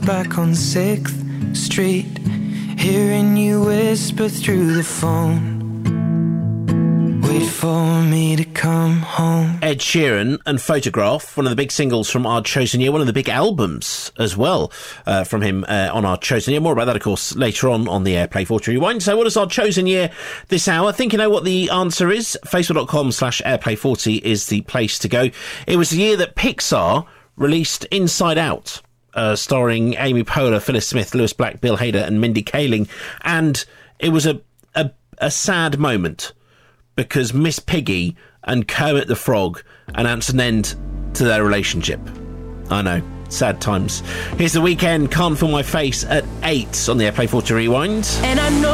Back on 6th Street, hearing you whisper through the phone. Wait for me to come home. Ed Sheeran and Photograph, one of the big singles from Our Chosen Year, one of the big albums as well from him on Our Chosen Year. More about that, of course, later on the Airplay 40 Rewind. So what is Our Chosen Year this hour? I think you know what the answer is. Facebook.com/Airplay40 is the place to go. It was the year that Pixar released Inside Out, starring Amy Poehler, Phyllis Smith, Lewis Black, Bill Hader and Mindy Kaling. And it was a sad moment, because Miss Piggy and Kermit the Frog announced an end to their relationship. I know, sad times. Here's The Weeknd, Can't Feel My Face at 8 on the Airplay 40 Rewind. And I know